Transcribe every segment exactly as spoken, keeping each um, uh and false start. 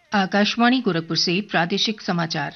आकाशवाणी गोरखपुर से प्रादेशिक समाचार।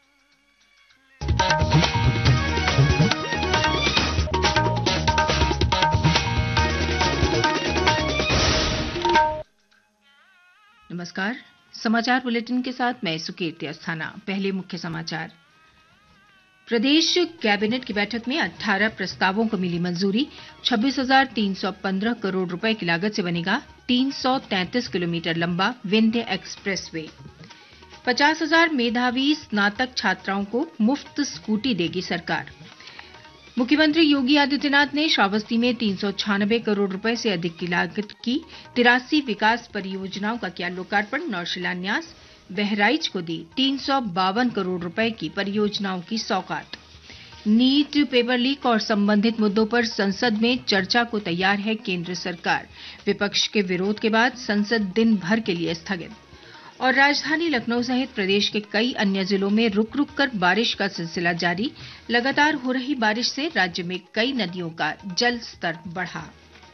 नमस्कार, समाचार बुलेटिन के साथ मैं सुकीर्ति अस्थाना। पहले मुख्य समाचार। प्रदेश कैबिनेट की बैठक में अठारह प्रस्तावों को मिली मंजूरी। छब्बीस हजार तीन सौ पंद्रह करोड़ रुपए की लागत से बनेगा तीन सौ तैंतीस किलोमीटर लंबा विंध्य एक्सप्रेस वे। पचास हजार मेधावी स्नातक छात्राओं को मुफ्त स्कूटी देगी सरकार। मुख्यमंत्री योगी आदित्यनाथ ने श्रावस्ती में तीन सौ छियानवे करोड़ रुपए से अधिक की लागत की तिरासी विकास परियोजनाओं का किया लोकार्पण और शिलान्यास। बहराइच को दी तीन सौ बावन करोड़ रुपए की परियोजनाओं की सौगात। नीट पेपर लीक और संबंधित मुद्दों पर संसद में चर्चा को तैयार है केंद्र सरकार। विपक्ष के विरोध के बाद संसद दिन भर के लिए स्थगित। और राजधानी लखनऊ सहित प्रदेश के कई अन्य जिलों में रुक रुक कर बारिश का सिलसिला जारी। लगातार हो रही बारिश से राज्य में कई नदियों का जल स्तर बढ़ा।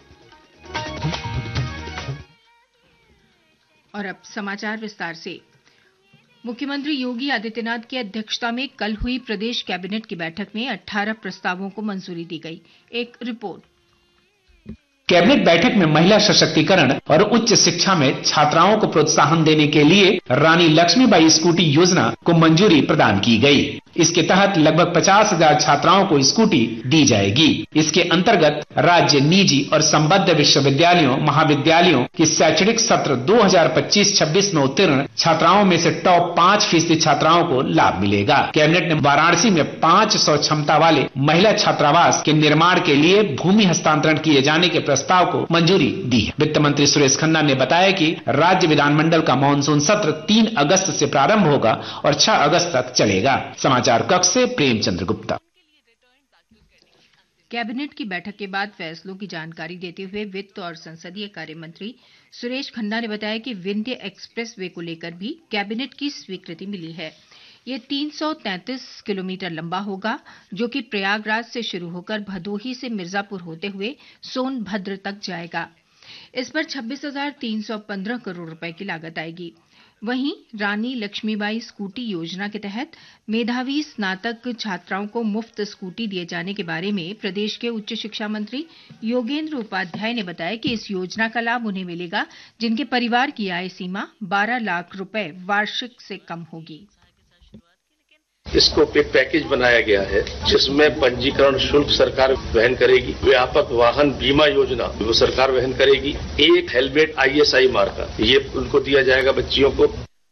और अब समाचार विस्तार से। मुख्यमंत्री योगी आदित्यनाथ की अध्यक्षता में कल हुई प्रदेश कैबिनेट की बैठक में अठारह प्रस्तावों को मंजूरी दी गई। एक रिपोर्ट। कैबिनेट बैठक में महिला सशक्तिकरण और उच्च शिक्षा में छात्राओं को प्रोत्साहन देने के लिए रानी लक्ष्मीबाई स्कूटी योजना को मंजूरी प्रदान की गई। इसके तहत लगभग पचास हजार छात्राओं को स्कूटी दी जाएगी। इसके अंतर्गत राज्य निजी और संबद्ध विश्वविद्यालयों महाविद्यालयों की शैक्षणिक सत्र दो हजार पच्चीस छब्बीस में उत्तीर्ण छात्राओं में से टॉप पांच फीसदी छात्राओं को लाभ मिलेगा। कैबिनेट ने वाराणसी में पांच सौ क्षमता वाले महिला छात्रावास के निर्माण के लिए भूमि हस्तांतरण किए जाने के प्रस्ताव को मंजूरी दी है। वित्त मंत्री सुरेश खन्ना ने बताया कि राज्य विधानमंडल का मानसून सत्र तीन अगस्त से प्रारंभ होगा और छह अगस्त तक चलेगा। समाचार कक्ष से प्रेमचंद्र गुप्ता। कैबिनेट की बैठक के बाद फैसलों की जानकारी देते हुए वित्त और संसदीय कार्य मंत्री सुरेश खन्ना ने बताया कि विंध्य एक्सप्रेस वे को लेकर भी कैबिनेट की स्वीकृति मिली है। ये तीन सौ तैंतीस किलोमीटर लंबा होगा, जो कि प्रयागराज से शुरू होकर भदोही से मिर्जापुर होते हुए सोनभद्र तक जाएगा। इस पर छब्बीस हजार तीन सौ पंद्रह करोड़ रुपए की लागत आएगी। वहीं रानी लक्ष्मीबाई स्कूटी योजना के तहत मेधावी स्नातक छात्राओं को मुफ्त स्कूटी दिए जाने के बारे में प्रदेश के उच्च शिक्षा मंत्री योगेंद्र उपाध्याय ने बताया कि इस योजना का लाभ उन्हें मिलेगा जिनके परिवार की आय सीमा बारह लाख रुपए वार्षिक से कम होगी। इसको एक पैकेज बनाया गया है जिसमें पंजीकरण शुल्क सरकार वहन करेगी, व्यापक वाहन बीमा योजना वो सरकार वहन करेगी, एक हेलमेट आईएसआई मार्का ये उनको दिया जाएगा बच्चियों को।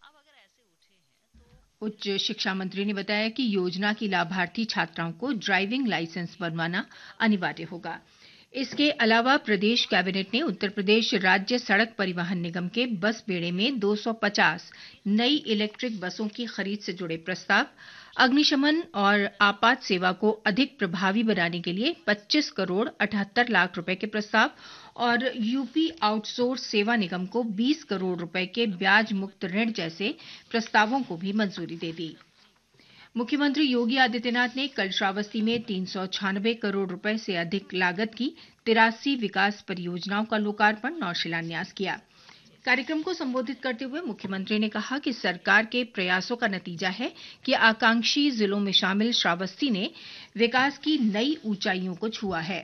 उच्च शिक्षा मंत्री ने बताया कि योजना की लाभार्थी छात्राओं को ड्राइविंग लाइसेंस बनवाना अनिवार्य होगा। इसके अलावा प्रदेश कैबिनेट ने उत्तर प्रदेश राज्य सड़क परिवहन निगम के बस बेड़े में दो सौ पचास नई इलेक्ट्रिक बसों की खरीद से जुड़े प्रस्ताव, अग्निशमन और आपात सेवा को अधिक प्रभावी बनाने के लिए पच्चीस करोड़ अठहत्तर लाख रुपए के प्रस्ताव और यूपी आउटसोर्स सेवा निगम को बीस करोड़ रुपए के ब्याज मुक्त ऋण जैसे प्रस्तावों को भी मंजूरी दे दी। मुख्यमंत्री योगी आदित्यनाथ ने कल श्रावस्ती में तीन सौ छियानवे करोड़ रुपए से अधिक लागत की तिरासी विकास परियोजनाओं का लोकार्पण और शिलान्यास किया। कार्यक्रम को संबोधित करते हुए मुख्यमंत्री ने कहा कि सरकार के प्रयासों का नतीजा है कि आकांक्षी जिलों में शामिल श्रावस्ती ने विकास की नई ऊंचाइयों को छुआ है।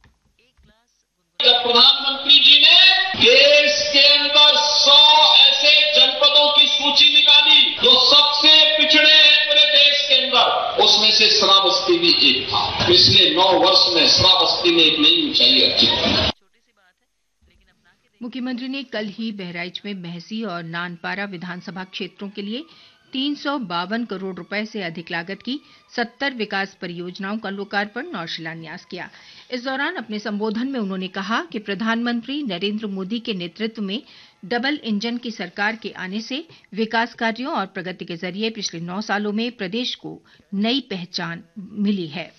जब प्रधानमंत्री जी ने देश के अंदर सौ ऐसे जनपदों की सूची निकाली जो सबसे पिछड़े हैं पूरे देश के अंदर, उसमें से श्रावस्ती भी एक था। पिछले नौ वर्ष में श्रावस्ती ने एक नई ऊंचाई अर्जित। मुख्यमंत्री ने कल ही बहराइच में महसी और नानपारा विधानसभा क्षेत्रों के लिए तीन सौ बावन करोड़ रुपए से अधिक लागत की सत्तर विकास परियोजनाओं का लोकार्पण और शिलान्यास किया। इस दौरान अपने संबोधन में उन्होंने कहा कि प्रधानमंत्री नरेंद्र मोदी के नेतृत्व में डबल इंजन की सरकार के आने से विकास कार्यों और प्रगति के जरिए पिछले नौ सालों में प्रदेश को नई पहचान मिली है।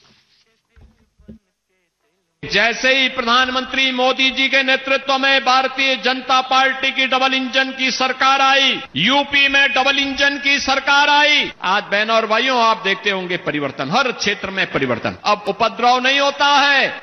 जैसे ही प्रधानमंत्री मोदी जी के नेतृत्व में भारतीय जनता पार्टी की डबल इंजन की सरकार आई, यूपी में डबल इंजन की सरकार आई, आज बहनों और भाइयों आप देखते होंगे परिवर्तन, हर क्षेत्र में परिवर्तन। अब उपद्रव नहीं होता है,